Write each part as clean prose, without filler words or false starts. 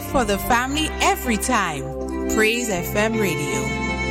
for the family every time. Praise FM Radio.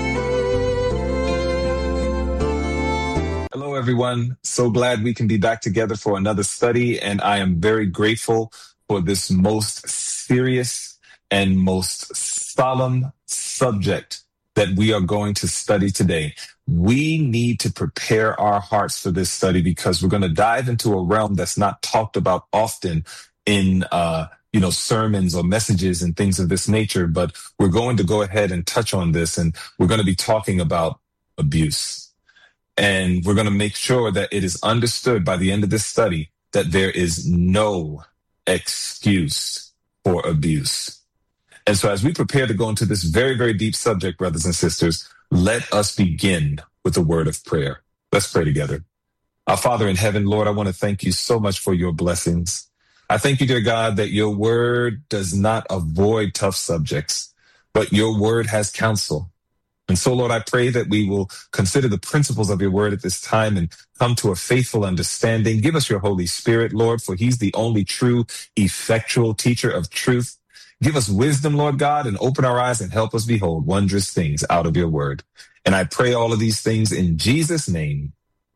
Hello, everyone. So glad we can be back together for another study, and I am very grateful for this most serious and most solemn subject that we are going to study today. We need to prepare our hearts for this study because we're going to dive into a realm that's not talked about often in sermons or messages and things of this nature, but we're going to go ahead and touch on this, and we're going to be talking about abuse. And we're going to make sure that it is understood by the end of this study that there is no excuse for abuse. And so as we prepare to go into this very, very deep subject, brothers and sisters, let us begin with a word of prayer. Let's pray together. Our Father in heaven, Lord, I want to thank you so much for your blessings. I thank you, dear God, that your word does not avoid tough subjects, but your word has counsel. And so, Lord, I pray that we will consider the principles of your word at this time and come to a faithful understanding. Give us your Holy Spirit, Lord, for he's the only true, effectual teacher of truth. Give us wisdom, Lord God, and open our eyes and help us behold wondrous things out of your word. And I pray all of these things in Jesus' name.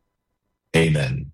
Amen.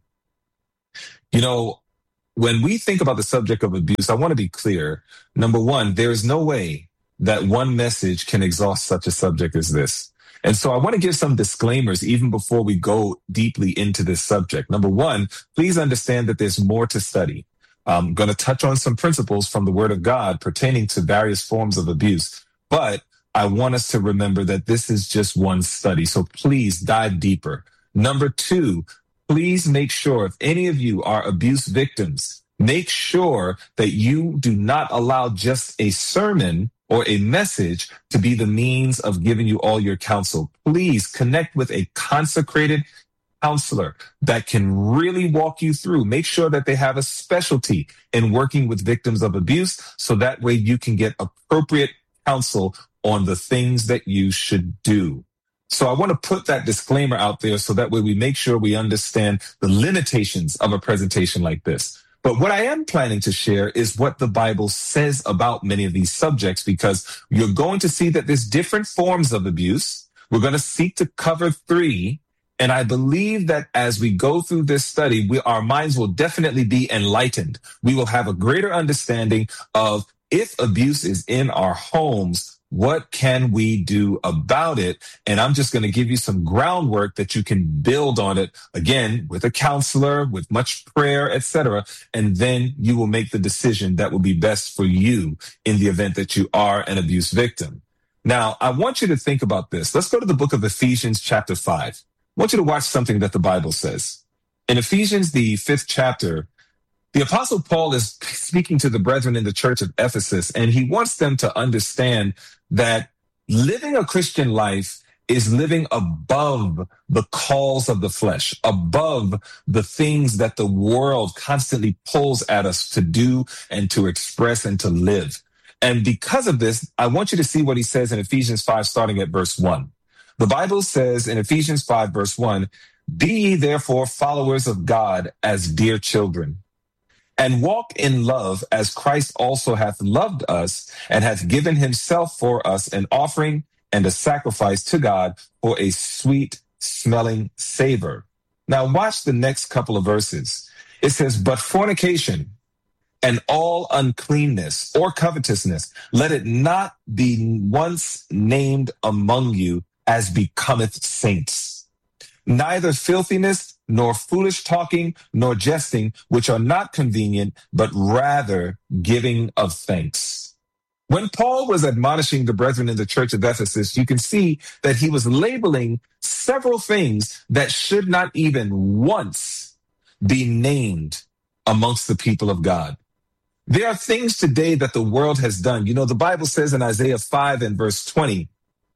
You know, when we think about the subject of abuse, I want to be clear. Number one, there is no way that one message can exhaust such a subject as this. And so I want to give some disclaimers even before we go deeply into this subject. Number one, please understand that there's more to study. I'm going to touch on some principles from the Word of God pertaining to various forms of abuse, but I want us to remember that this is just one study. So please dive deeper. Number two, please make sure if any of you are abuse victims, make sure that you do not allow just a sermon or a message to be the means of giving you all your counsel. Please connect with a consecrated counselor that can really walk you through. Make sure that they have a specialty in working with victims of abuse, so that way you can get appropriate counsel on the things that you should do. So I want to put that disclaimer out there so that way we make sure we understand the limitations of a presentation like this. But what I am planning to share is what the Bible says about many of these subjects, because you're going to see that there's different forms of abuse. We're going to seek to cover 3. And I believe that as we go through this study, our minds will definitely be enlightened. We will have a greater understanding of if abuse is in our homes, what can we do about it? And I'm just going to give you some groundwork that you can build on it, again, with a counselor, with much prayer, etc. And then you will make the decision that will be best for you in the event that you are an abuse victim. Now, I want you to think about this. Let's go to the book of Ephesians chapter 5. I want you to watch something that the Bible says. In Ephesians, the 5th chapter, the Apostle Paul is speaking to the brethren in the church of Ephesus, and he wants them to understand that living a Christian life is living above the calls of the flesh, above the things that the world constantly pulls at us to do and to express and to live. And because of this, I want you to see what he says in Ephesians 5, starting at verse 1. The Bible says in Ephesians 5, verse 1, "Be ye therefore followers of God as dear children, and walk in love as Christ also hath loved us, and hath given himself for us an offering and a sacrifice to God for a sweet smelling savor." Now watch the next couple of verses. It says, "But fornication and all uncleanness or covetousness, let it not be once named among you, as becometh saints. Neither filthiness, nor foolish talking, nor jesting, which are not convenient, but rather giving of thanks." When Paul was admonishing the brethren in the church of Ephesus, you can see that he was labeling several things that should not even once be named amongst the people of God. There are things today that the world has done. You know, the Bible says in Isaiah 5 and verse 20,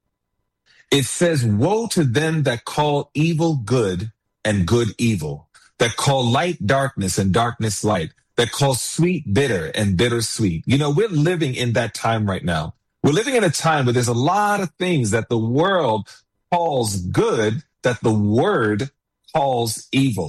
it says, "Woe to them that call evil good and good evil, that call light darkness and darkness light, that call sweet bitter and bitter sweet." You know, we're living in that time right now. We're living in a time where there's a lot of things that the world calls good that the word calls evil.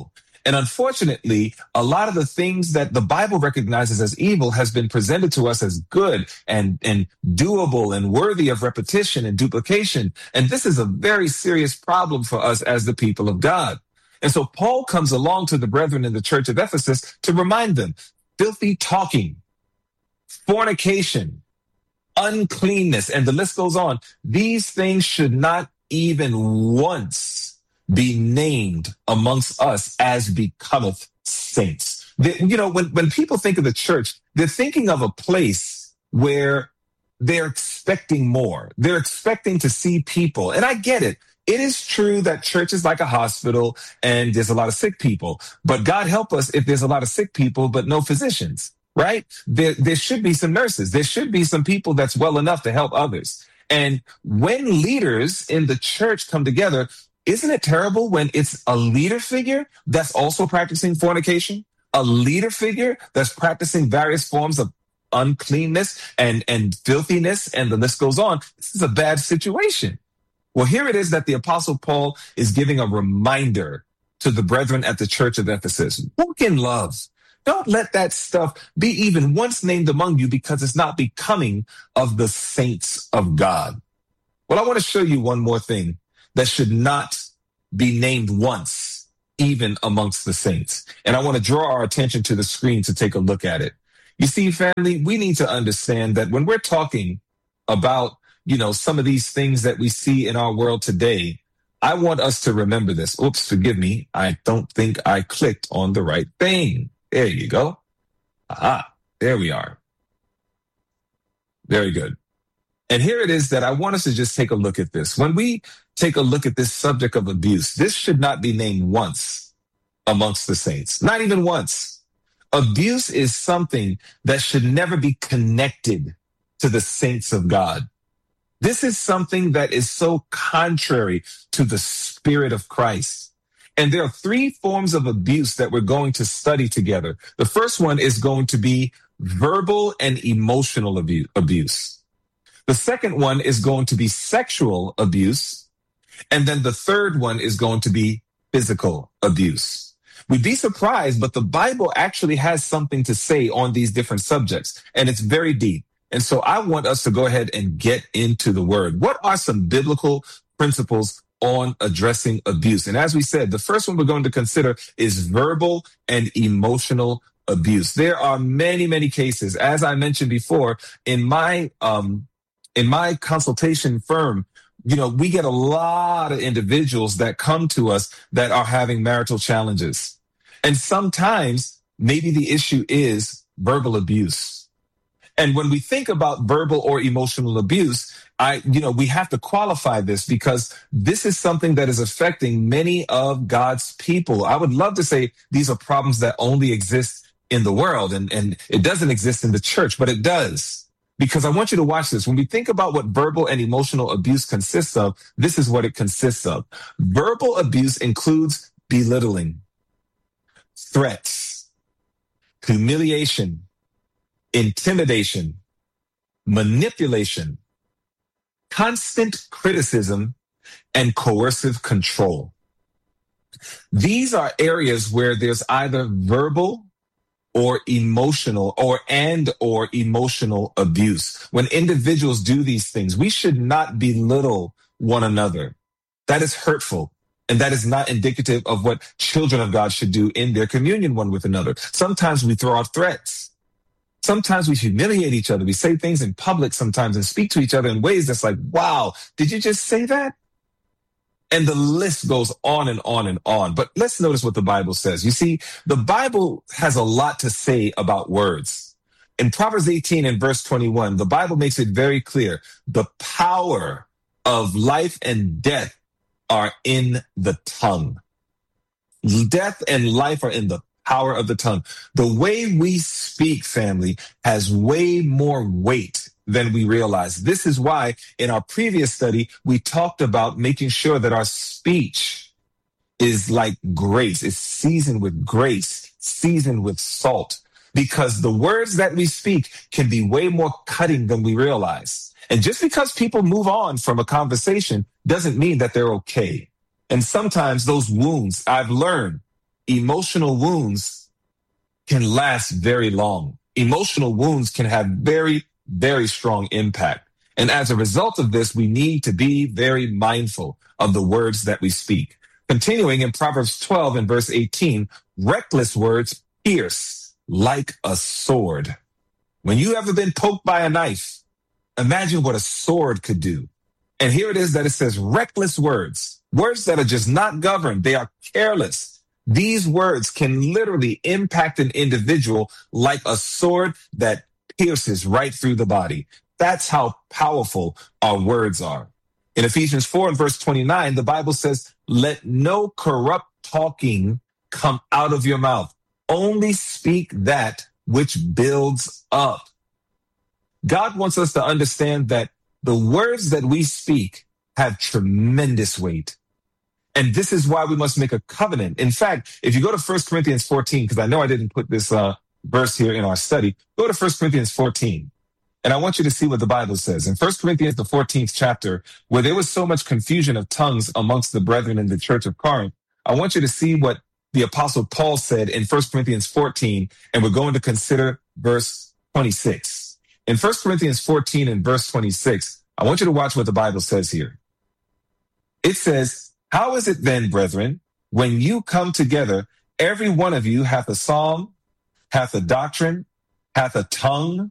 And unfortunately, a lot of the things that the Bible recognizes as evil has been presented to us as good and doable and worthy of repetition and duplication. And this is a very serious problem for us as the people of God. And so Paul comes along to the brethren in the church of Ephesus to remind them, filthy talking, fornication, uncleanness, and the list goes on. These things should not even once be named amongst us as becometh saints. When people think of the church, they're thinking of a place where they're expecting more. They're expecting to see people. And I get it. It is true that church is like a hospital and there's a lot of sick people. But God help us if there's a lot of sick people, but no physicians, right? There should be some nurses. There should be some people that's well enough to help others. And when leaders in the church come together, isn't it terrible when it's a leader figure that's also practicing fornication, a leader figure that's practicing various forms of uncleanness and filthiness, and the list goes on? This is a bad situation. Well, here it is that the Apostle Paul is giving a reminder to the brethren at the church of Ephesus. Walk in love. Don't let that stuff be even once named among you, because it's not becoming of the saints of God. Well, I want to show you one more thing that should not be named once, even amongst the saints. And I want to draw our attention to the screen to take a look at it. You see, family, we need to understand that when we're talking about, some of these things that we see in our world today, I want us to remember this. Oops, forgive me. I don't think I clicked on the right thing. There you go. Aha, there we are. Very good. And here it is that I want us to just take a look at this. When we take a look at this subject of abuse, this should not be named once amongst the saints, not even once. Abuse is something that should never be connected to the saints of God. This is something that is so contrary to the Spirit of Christ. And there are three forms of abuse that we're going to study together. The first one is going to be verbal and emotional abuse. The second one is going to be sexual abuse. And then the third one is going to be physical abuse. We'd be surprised, but the Bible actually has something to say on these different subjects, and it's very deep. And so I want us to go ahead and get into the word. What are some biblical principles on addressing abuse? And as we said, the first one we're going to consider is verbal and emotional abuse. There are many, many cases. As I mentioned before, in my consultation firm, we get a lot of individuals that come to us that are having marital challenges. And sometimes maybe the issue is verbal abuse. And when we think about verbal or emotional abuse, we have to qualify this, because this is something that is affecting many of God's people. I would love to say these are problems that only exist in the world, and it doesn't exist in the church, but it does. Because I want you to watch this. When we think about what verbal and emotional abuse consists of, this is what it consists of. Verbal abuse includes belittling, threats, humiliation, intimidation, manipulation, constant criticism, and coercive control. These are areas where there's either verbal or emotional or emotional abuse. When individuals do these things, we should not belittle one another. That is hurtful. And that is not indicative of what children of God should do in their communion one with another. Sometimes we throw out threats. Sometimes we humiliate each other. We say things in public sometimes and speak to each other in ways that's like, wow, did you just say that? And the list goes on and on and on. But let's notice what the Bible says. You see, the Bible has a lot to say about words. In Proverbs 18 and verse 21, the Bible makes it very clear. The power of life and death are in the tongue. Death and life are in the power of the tongue. The way we speak, family, has way more weight than we realize. This is why in our previous study, we talked about making sure that our speech is like grace. It's seasoned with grace, seasoned with salt, because the words that we speak can be way more cutting than we realize. And just because people move on from a conversation doesn't mean that they're okay. And sometimes those wounds, I've learned, emotional wounds can last very long. Emotional wounds can have very, very strong impact. And as a result of this, we need to be very mindful of the words that we speak. Continuing in Proverbs 12 and verse 18, reckless words pierce like a sword. When you ever been poked by a knife, imagine what a sword could do. And here it is that it says reckless words, words that are just not governed. They are careless. These words can literally impact an individual like a sword that pierces right through the body. That's how powerful our words are. In Ephesians 4 and verse 29, the Bible says, let no corrupt talking come out of your mouth. Only speak that which builds up. God wants us to understand that the words that we speak have tremendous weight. And this is why we must make a covenant. In fact, if you go to 1 Corinthians 14, because I know I didn't put this verse here in our study, go to 1 Corinthians 14. And I want you to see what the Bible says. In 1 Corinthians, the 14th chapter, where there was so much confusion of tongues amongst the brethren in the church of Corinth, I want you to see what the Apostle Paul said in 1 Corinthians 14, and we're going to consider verse 26. In 1 Corinthians 14 and verse 26, I want you to watch what the Bible says here. It says, how is it then, brethren, when you come together, every one of you hath a psalm, hath a doctrine, hath a tongue,